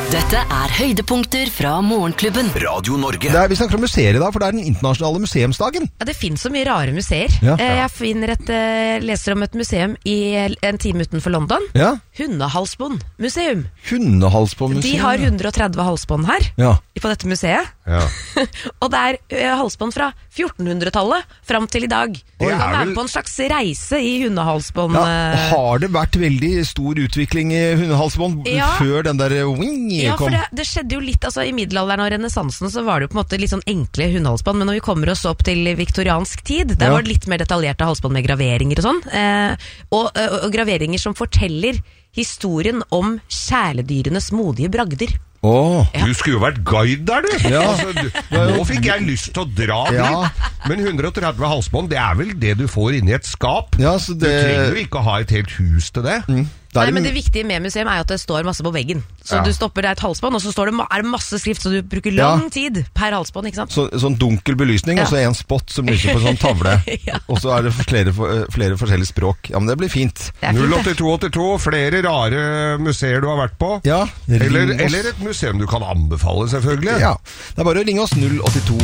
Dette høydepunkter fra Morgenklubben. Radio Norge. Vi snakker om museer i dag, for det den internasjonale museumsdagen. Ja, det finnes så mye rare museer. Ja. Jeg leser om et museum i en time utenfor London. Ja. Hundehalsbåndmuseum. Hundehalsbåndmuseum. De har 130 halsbånd her, på dette museet. Ja. Og det halsbånd fra 1400-tallet fram til i dag. Du kan være på en slags reise i hundehalsbånd. Ja, har det vært veldig stor utvikling i hundehalsbånd før den der kom? For det skjedde jo litt, altså i middelalderen og renessansen så var det jo på en måte litt sånn enkle hundehalsbånd, men når vi kommer oss opp til viktoriansk tid, der var det litt mer detaljerte halsbånd med graveringer og sånn, og graveringer som forteller historien om kjæledyrenes modige bragder. Du skulle jo vært guide der, du. Nå fikk jeg lyst til å dra litt. Men 130 halsbånd, det vel det du får inni et skap. Du trenger jo ikke å ha et helt hus til det. Nei, men det viktige med museum jo at det står masse på veggen. Så du stopper der et halsbånd, og så står det masse skrift, så du bruker lang tid per halsbånd, ikke sant? Sånn dunkel belysning, og så en spot som lyser på en sånn tavle. Og så det flere forskjellige språk. Ja, men det blir fint. 08282, flere rare museer du har vært på. Ja. Eller et museum du kan anbefale, selvfølgelig. Ja, det bare å ringe oss 082.